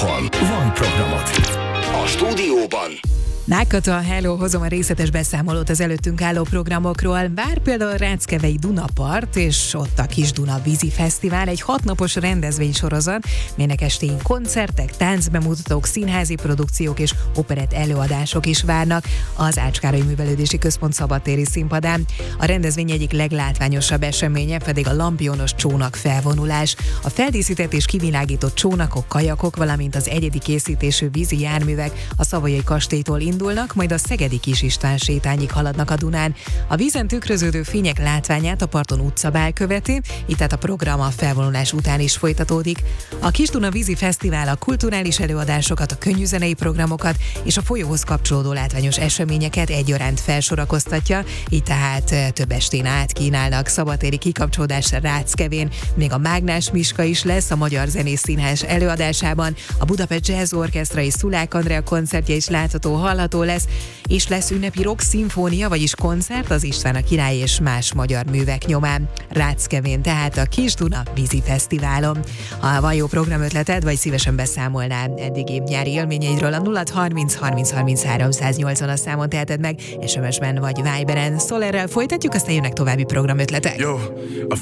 Otthon van programod. A stúdióban Nákata, hello, hozom a részletes beszámolót az előttünk álló programokról. Vár például Ráckevei Dunapart, és ott a Kis Duna Vízi Fesztivál, egy 6 napos rendezvénysorozat, melynek estén koncertek, táncbemutatók, színházi produkciók és operett előadások is várnak az Ács Károly Művelődési Központ szabadtéri színpadán. A rendezvény egyik leglátványosabb eseménye pedig a lampionos csónak felvonulás. A feldíszített és kivilágított csónakok, kajakok, valamint az egyedi készítésű vízi járművek a Savoyai kastélytól indulnak, majd a szegedi Kis István sétányig haladnak a Dunán. A vízen tükröződő fények látványát a parton utcabál követi, így tehát a program a felvonulás után is folytatódik. A Kis Duna Vízi Fesztivál a kulturális előadásokat, a könnyűzenei programokat és a folyóhoz kapcsolódó látványos eseményeket egyaránt felsorakoztatja, így tehát több estén át kínálnak szabadtéri kikapcsolódásra Ráckevén. Még a Mágnás Miska is lesz a Magyar Zenész Színház előadásában, a Budapest Jazz Orchestra és Szulák Andrea koncertje is látható, hallható lesz, és lesz ünnepi rock szimfónia, vagyis koncert az István a Király és más magyar művek nyomán. Ráckevén tehát a Kis Duna Vízi Fesztiválon. Ha van jó programötleted, vagy szívesen beszámolnál eddigi nyári élményeidről, a 030 30 33 180 számon teheted meg, SMS-ben vagy Viberen. Szólerrel folytatjuk, aztán jönnek további programötletek. Yo, I